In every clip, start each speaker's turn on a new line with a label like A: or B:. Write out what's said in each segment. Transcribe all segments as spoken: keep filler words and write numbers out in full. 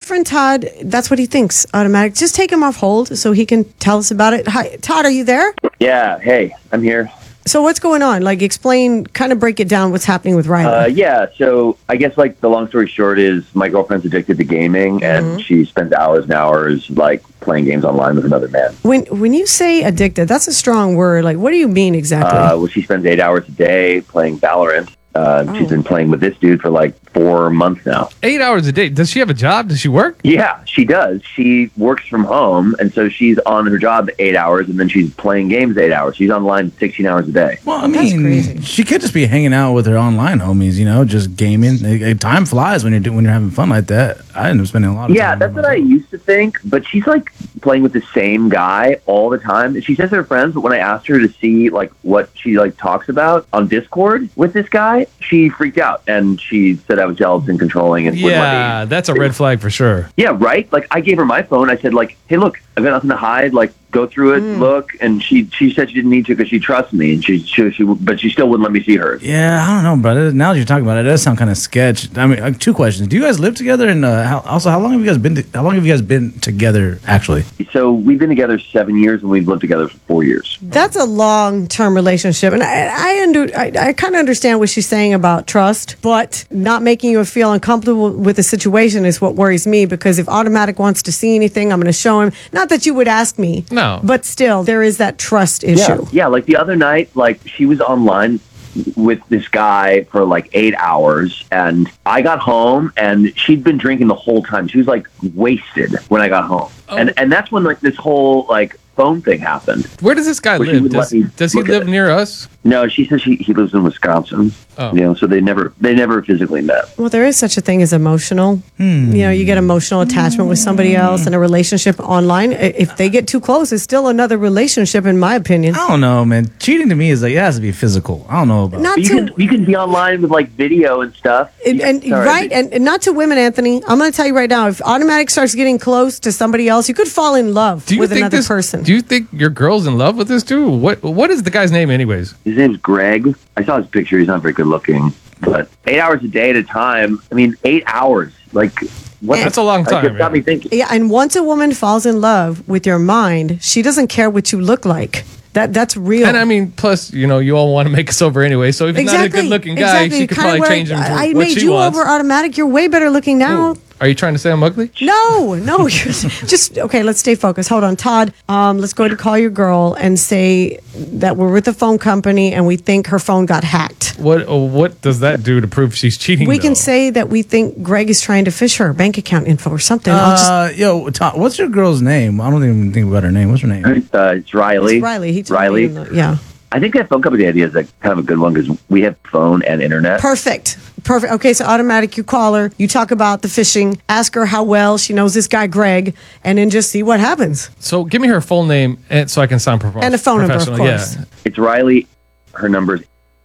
A: friend Todd, that's what he thinks, automatic. Just take him off hold so he can tell us about it. Hi, Todd, are you there?
B: Yeah, hey, I'm here.
A: So what's going on? Like, explain, kind of break it down what's happening with Riley.
B: Uh, yeah, so I guess, like, the long story short is my girlfriend's addicted to gaming, and
A: Mm-hmm.
B: she spends hours and hours, like, playing games online with another man.
A: When when you say addicted, that's a strong word. Like, what do you mean exactly?
B: Uh, well, she spends eight hours a day playing Valorant. Uh,
A: Oh.
B: She's been playing with this dude for, like, four months now.
C: Eight hours a day. Does she have a job? Does she work?
B: Yeah, she does. She works from home, and so she's on her job eight hours, and then she's playing games eight hours. She's online sixteen hours a day.
D: Well, I
A: That's
D: mean,
A: crazy.
D: she could just be hanging out with her online homies, you know, just gaming. Eh, eh, Time flies when you're do- when you're having fun like that. I end up spending a lot of
B: Yeah,
D: time.
B: that's
D: by
B: what I
D: myself.
B: used to think, but she's like playing with the same guy all the time. She says they're friends, but when I asked her to see like what she like talks about on Discord with this guy, she freaked out and she said I was jealous and controlling and wouldn't let
C: Yeah,
B: me-
C: that's a red flag for sure.
B: Yeah, right? Like I gave her my phone. I said like, "Hey, look, I've got nothing to hide. Like go through it, look." And she she said she didn't need to because she trusts me, and she, she she but she still wouldn't let me see hers.
D: Yeah, I don't know, brother. Now that you're talking about it, it does sound kind of sketch. I mean, uh, two questions: do you guys live together? And uh, how, also, how long have you guys been? To, how long have you guys been together? Actually,
B: So we've been together seven years, and we've lived together for four years.
A: That's a long-term relationship, and I, I under, I, I kind of understand what she's saying about trust, but not making you feel uncomfortable with the situation is what worries me. Because if Automatic wants to see anything, I'm going to show him. Not that you would ask me,
C: No.
A: but still, there is that trust
B: Yeah,
A: issue.
B: yeah. Like the other night, like she was online with this guy for like eight hours, and I got home, and she'd been drinking the whole time. She was like wasted when I got home,
C: Oh.
B: and and that's when like this whole like phone thing happened.
C: Where does this guy
B: Well, she
C: live?
B: would
C: Does,
B: let me
C: does he
B: look at
C: live
B: it.
C: near us?
B: No, she says he, he lives in Wisconsin.
C: Oh.
B: You know, so they never they never physically met.
A: Well, there is such a thing as emotional. You know, you get emotional attachment with somebody else in a relationship online. I- If they get too close, it's still another relationship, in my opinion.
D: I don't know, man. Cheating to me is like it has to be physical. I don't know about.
A: Not
B: But you
A: to
B: can you can be online with like video and stuff.
A: And,
B: Yeah,
A: and
B: sorry.
A: right, and, and not to women, Anthony. I'm going to tell you right now, if Automatic starts getting close to somebody else, you could fall in love
C: Do you
A: with
C: think
A: another
C: this,
A: person.
C: Do you think your girl's in love with this dude? What What is the guy's name, anyways?
B: His name's Greg. I saw his picture. He's not very good looking, but eight hours a day at a time. I mean, eight hours. Like, what?
C: That's a long
B: like,
C: time,
B: It got
C: yeah.
B: me thinking.
A: Yeah, and once a woman falls in love with your mind, she doesn't care what you look like. That that's real.
C: And I mean, plus, you know, you all want to make us over anyway. So if he's not a good looking guy,
A: exactly.
C: she could
A: Kinda
C: probably
A: where
C: change him to
A: I, I
C: what
A: made
C: she
A: you
C: wants.
A: over Automatic. You're way better looking now.
C: Ooh. Are you trying to say I'm ugly?
A: No, no, you're just okay. Let's stay focused. Hold on, Todd. Um, let's go ahead and call your girl and say that we're with the phone company and we think her phone got hacked.
C: What What does that do to prove she's cheating?
A: We can
C: though?
A: say that we think Greg is trying to fish her bank account info or something. I'll just,
D: Uh, yo, Tom, what's your girl's name? I don't even think about her name. What's her name?
B: Uh, it's Riley.
A: it's Riley. He told
B: Riley.
A: me. in the- yeah.
B: I think that phone company idea is a kind of a good one because we have phone and internet.
A: Perfect. Perfect. Okay, so Automatic, you call her, you talk about the fishing, ask her how well she knows this guy Greg, and then just see what happens.
C: So give me her full name, and so I can sound prof-
A: And a phone number, of
C: professional.
A: course.
C: Yeah.
B: It's Riley. Her number's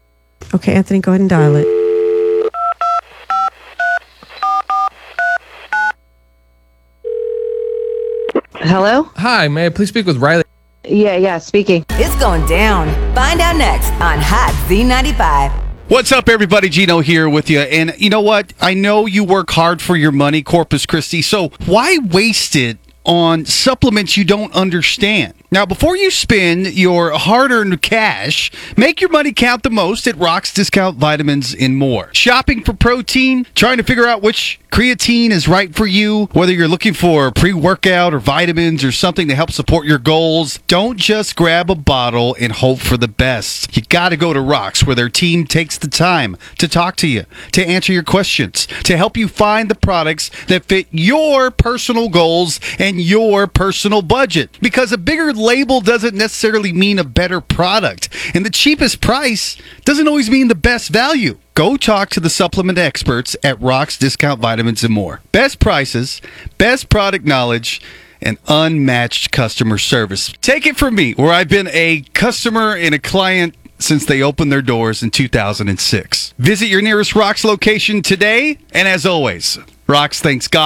A: Okay, Anthony, go ahead and dial it.
E: Hello?
C: Hi, may I please speak with Riley?
E: Yeah, yeah, speaking.
F: It's going down. Find out next on Hot Z ninety-five.
G: What's up, everybody? Gino here with you. And you know what? I know you work hard for your money, Corpus Christi. So why waste it on supplements you don't understand? Now, before you spend your hard-earned cash, make your money count the most at Rock's Discount Vitamins and More. Shopping for protein? Trying to figure out which creatine is right for you? Whether you're looking for pre-workout or vitamins or something to help support your goals, don't just grab a bottle and hope for the best. You got to go to Rock's, where their team takes the time to talk to you, to answer your questions, to help you find the products that fit your personal goals and your personal budget. Because a bigger label doesn't necessarily mean a better product, and the cheapest price doesn't always mean the best value. Go talk to the supplement experts at Rock's Discount Vitamins and More. Best prices, best product knowledge, and unmatched customer service. Take it from me, where I've been a customer and a client since they opened their doors in two thousand six. Visit your nearest Rock's location today, and as always, Rock's thanks God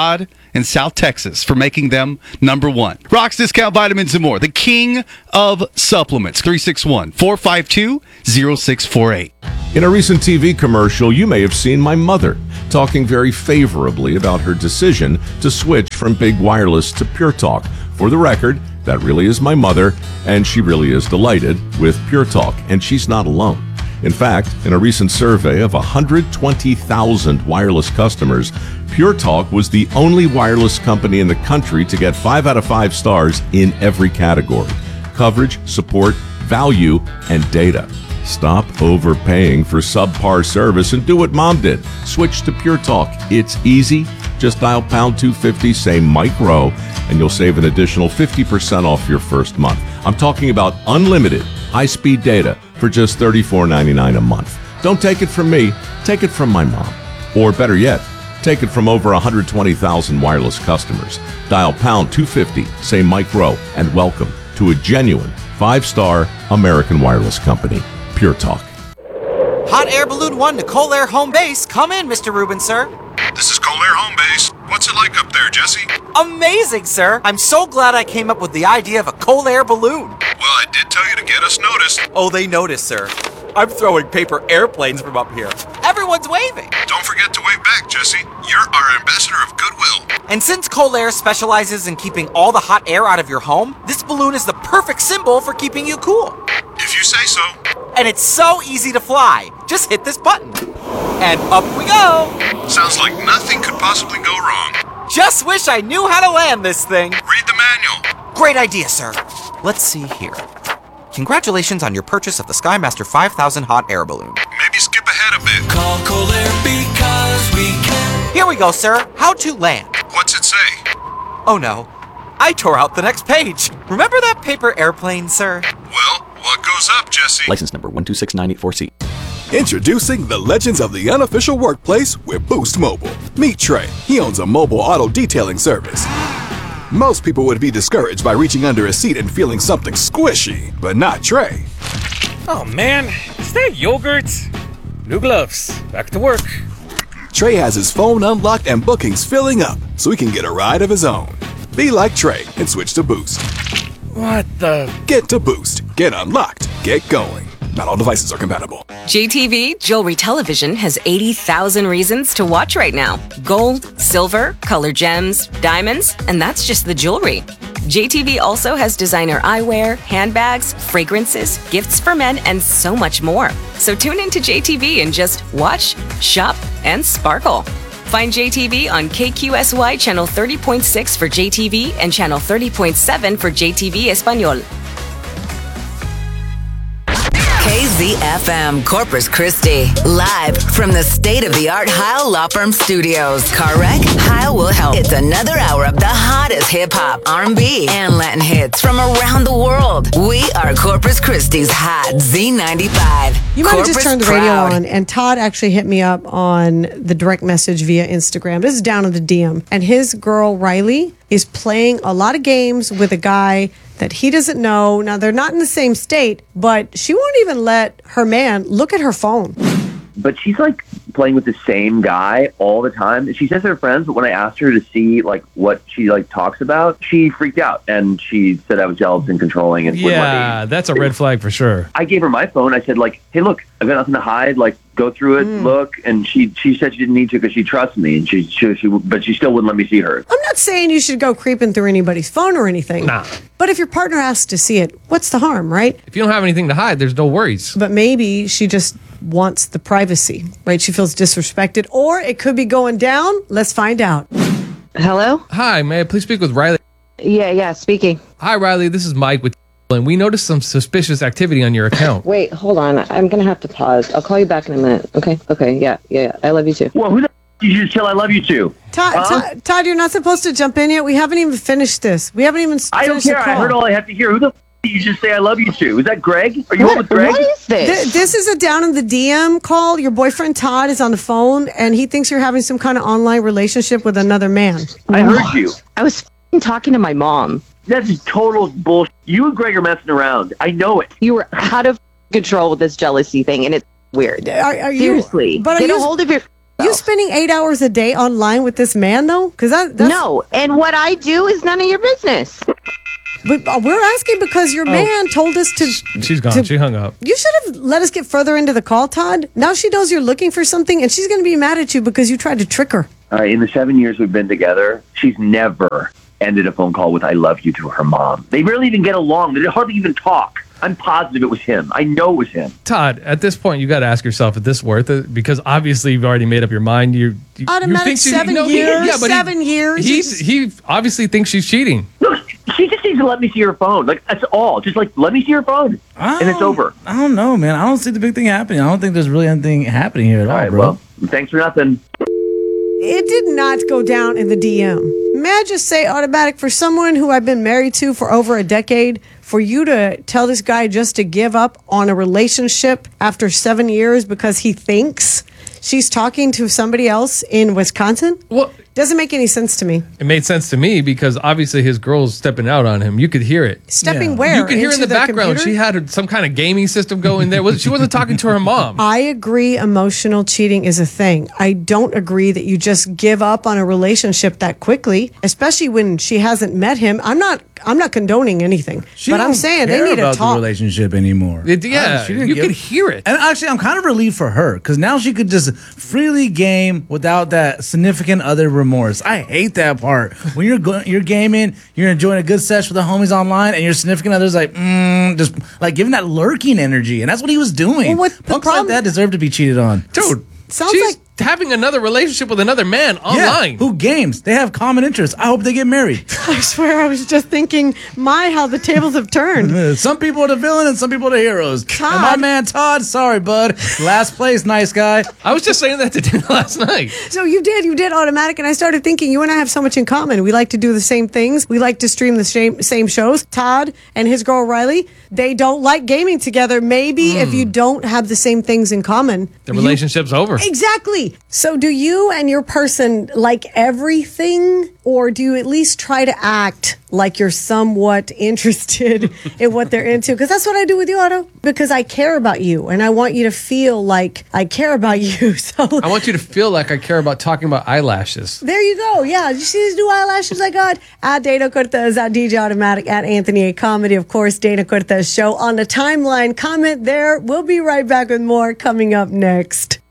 G: in South Texas for making them number one. Rocks Discount Vitamins and More, the king of supplements. three six one, four five two, zero six four eight.
H: In a recent T V commercial, you may have seen my mother talking very favorably about her decision to switch from Big Wireless to Pure Talk. For the record, that really is my mother, and she really is delighted with Pure Talk, and she's not alone. In fact, in a recent survey of one hundred twenty thousand wireless customers, Pure Talk was the only wireless company in the country to get five out of five stars in every category: coverage, support, value, and data. Stop overpaying for subpar service and do what Mom did. Switch to Pure Talk. It's easy. Just dial pound two fifty, say Mike Rowe, and you'll save an additional fifty percent off your first month. I'm talking about unlimited high-speed data for just thirty-four ninety-nine a month. Don't take it from me. Take it from my mom. Or better yet, take it from over one hundred twenty thousand wireless customers. Dial pound two fifty, say Mike Rowe, and welcome to a genuine five-star American wireless company. Pure Talk.
I: Hot Air Balloon one to Cold Air Home Base. Come in, Mister Rubin, sir.
J: This is Cold Air Home Base. What's it like up there, Jesse?
I: Amazing, sir. I'm so glad I came up with the idea of a cold air balloon.
J: Well, I did tell you to get us noticed.
I: Oh, they noticed, sir. I'm throwing paper airplanes from up here. Everyone's waving.
J: Don't forget to wave back, Jesse. You're our ambassador of goodwill.
I: And since Cold Air specializes in keeping all the hot air out of your home, this balloon is the perfect symbol for keeping you cool.
J: If you say so.
I: And it's so easy to fly. Just hit this button. And up we go.
J: Sounds like nothing could possibly go wrong.
I: Just wish I knew how to land this thing.
J: Read the manual.
I: Great idea, sir. Let's see here. Congratulations on your purchase of the Skymaster five thousand hot air balloon.
J: Maybe skip ahead a bit.
K: Call Cold Air because we can.
I: Here we go, sir. How to land.
J: What's it say?
I: Oh no. I tore out the next page. Remember that paper airplane, sir?
J: Well, what goes up, Jesse?
L: License number one two six nine eight four C.
M: Introducing the legends of the unofficial workplace with Boost Mobile. Meet Trey. He owns a mobile auto detailing service. Most people would be discouraged by reaching under a seat and feeling something squishy, but not Trey.
N: Oh man, is that yogurt? New gloves. Back to work.
M: Trey has his phone unlocked and bookings filling up, so he can get a ride of his own. Be like Trey and switch to Boost.
N: What the?
M: Get to Boost. Get unlocked. Get going. Not all devices are compatible.
O: J T V Jewelry Television has eighty thousand reasons to watch right now. Gold, silver, color gems, diamonds, and that's just the jewelry. J T V also has designer eyewear, handbags, fragrances, gifts for men, and so much more. So tune into J T V and just watch, shop, and sparkle. Find J T V on K Q S Y Channel thirty point six for J T V and Channel thirty point seven for J T V Espanol.
F: K Z F M Corpus Christi, live from the state-of-the-art Heil Law Firm Studios. Correct? Heil will help. It's another hour of the hottest hip-hop, R and B, and Latin hits from around the world. We are Corpus Christi's hot Z ninety-five.
A: You might have
F: Corpus
A: just turned the
F: proud.
A: radio on, and Todd actually hit me up on the direct message via Instagram. This is down in the D M. And his girl, Riley, is playing a lot of games with a guy that he doesn't know. Now, they're not in the same state, but she won't even let her man look at her phone.
B: But she's like playing with the same guy all the time. She says they're friends, but when I asked her to see like what she like talks about, she freaked out and she said I was jealous and controlling and wouldn't let
C: Yeah,
B: me.
C: that's a red flag for sure.
B: I gave her my phone. I said like, hey, look, I've got nothing to hide. Like, go through it,
A: Mm.
B: look. And she she said she didn't need to because she trusts me, and she, she she but she still wouldn't let me see her.
A: I'm not saying you should go creeping through anybody's phone or anything.
C: Nah.
A: But if your partner asks to see it, what's the harm, right?
C: If you don't have anything to hide, there's no worries.
A: But maybe she just wants the privacy, right? She feels disrespected, or it could be going down. Let's find out.
E: Hello?
C: Hi, may I please speak with Riley?
E: Yeah, yeah, speaking.
C: Hi, Riley. This is Mike with and we noticed some suspicious activity on your account.
E: Wait, hold on. I'm going to have to pause. I'll call you back in a minute. Okay? Okay, yeah, yeah, yeah. I love you too.
B: Well, who the f- did you just tell I love you to?
A: Todd,
B: Huh?
A: Todd, Todd, you're not supposed to jump in yet. We haven't even finished this. We haven't even finished
B: I don't
A: the
B: care.
A: call.
B: I heard all I have to hear. Who the f- did you just say I love you to? Is that Greg? Are you
E: What-
B: on with Greg?
E: what is this?
A: Th- this is a down in the D M call. Your boyfriend Todd is on the phone, and he thinks you're having some kind of online relationship with another man.
B: I heard you.
E: I was f***ing talking to my mom.
B: That's total bullshit. You and Greg are messing around. I know it.
E: You were out of control with this jealousy thing, and it's weird.
A: Are, are you,
E: Seriously.
A: but are
E: Get
A: you,
E: a hold of your
A: You spending eight hours a day online with this man, though? Because that, that's...
L: No, and what I do is none of your business.
A: But uh, we're asking because your
C: Oh.
A: man told us to...
C: She's gone.
A: to-
C: She hung up.
A: You should have let us get further into the call, Todd. Now she knows you're looking for something, and she's going to be mad at you because you tried to trick her.
B: Uh, in the seven years we've been together, she's never ended a phone call with "I love you" to her mom. They barely even get along. They hardly even talk. I'm positive it was him. I know it was him.
C: Todd, at this point, you got to ask yourself, is this worth it? Because obviously you've already made up your mind. You, you,
A: Automatic
C: you think she-
A: seven
C: no, he-
A: years,
C: yeah, but he-
A: seven years.
C: He's, he obviously thinks she's cheating.
B: Look, she just needs to let me see her phone. Like, that's all. Just like, let me see her phone.
D: I
B: And it's
D: don't-
B: over.
D: I don't know, man. I don't see the big thing happening. I don't think there's really anything happening here at all,
B: All right,
D: bro.
B: well, thanks for nothing.
A: It did not go down in the D M. May I just say, Automatic, for someone who I've been married to for over a decade, for you to tell this guy just to give up on a relationship after seven years because he thinks she's talking to somebody else in Wisconsin?
C: Well,
A: doesn't make any sense to me.
C: It made sense to me because obviously his girl's stepping out on him. You could hear it.
A: Stepping where?
C: You could hear in
A: Into
C: the, background.
A: computer?
C: She had some kind of gaming system going there. Was- She wasn't talking to her mom.
A: I agree emotional cheating is a thing. I don't agree that you just give up on a relationship that quickly, especially when she hasn't met him. I'm not I'm not condoning anything.
D: She
A: but I'm
D: don't
A: saying they
D: care
A: need to
D: about the
A: talk.
D: relationship anymore.
C: It- yeah,
D: Uh, she didn't
C: you
D: give-
C: could hear it.
D: And actually, I'm kind of relieved for her because now she could just freely game without that significant other remorse. I hate that part when you're go- you're gaming, you're enjoying a good sesh with the homies online, and your significant other's like, mm, just like giving that lurking energy, and that's what he was doing.
A: Well, what the
D: Punks
A: problem-
D: like that deserve to be cheated on,
C: Dude,
A: sounds
C: she's
A: like
C: having another relationship with another man
D: Yeah,
C: online.
D: who games? They have common interests. I hope they get married.
A: I swear I was just thinking, my, how the tables have turned.
D: Some people are the villain and some people are the heroes.
A: Todd.
D: And my man Todd, sorry, bud. Last place, nice guy.
C: I was just saying that to dinner last night.
A: So you did, you did Automatic, and I started thinking you and I have so much in common. We like to do the same things. We like to stream the same same shows. Todd and his girl Riley, they don't like gaming together. Maybe if you don't have the same things in common,
C: The
A: you-
C: relationship's over.
A: Exactly. So do you and your person like everything, or do you at least try to act like you're somewhat interested in what they're into? Because that's what I do with you, Otto. Because I care about you, and I want you to feel like I care about you. So
C: I want you to feel like I care about talking about eyelashes.
A: there you go. Yeah. Did you see these new eyelashes I got? At Dana Cortez, at D J Automatic, at Anthony A. Comedy. Of course, Dana Cortez Show on the timeline. Comment there. We'll be right back with more coming up next.